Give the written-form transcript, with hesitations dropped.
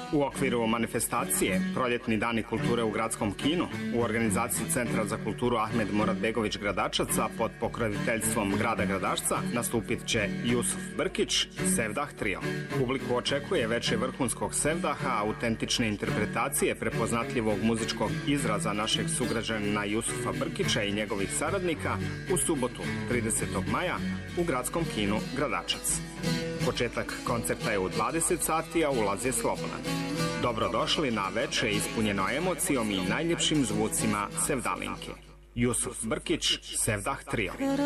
U okviru manifestacije Proljetni dani kulture u gradskom kinu u organizaciji Centra za kulturu Ahmed Muratbegović Gradačaca pod pokroviteljstvom grada Gradačca nastupit će Jusuf Brkić, Sevdah trio. Publiku očekuje veće vrhunskog sevdaha, autentične interpretacije prepoznatljivog muzičkog izraza našeg sugrađanina Jusufa Brkića i njegovih saradnika u subotu 30. maja u gradskom kinu Gradačac. Početak koncerta je u 20 sati, a ulaz je slobodan. Dobrodošli na veče ispunjeno emocijom i najljepšim zvucima sevdalinke. Jusuf Brkić, Sevdah trio.